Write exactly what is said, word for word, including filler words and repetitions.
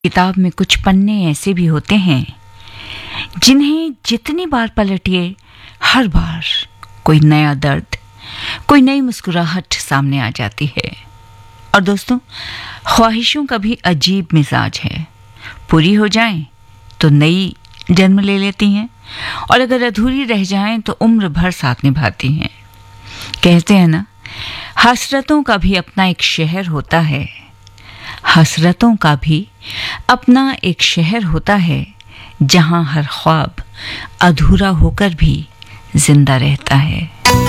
किताब में कुछ पन्ने ऐसे भी होते हैं जिन्हें जितनी बार पलटिए हर बार कोई नया दर्द, कोई नई मुस्कुराहट सामने आ जाती है। और दोस्तों, ख्वाहिशों का भी अजीब मिजाज है। पूरी हो जाएं तो नई जन्म ले लेती हैं, और अगर अधूरी रह जाएं तो उम्र भर साथ निभाती हैं। कहते हैं ना, हसरतों का भी अपना एक शहर होता है। हसरतों का भी अपना एक शहर होता है जहां हर ख्वाब अधूरा होकर भी जिंदा रहता है।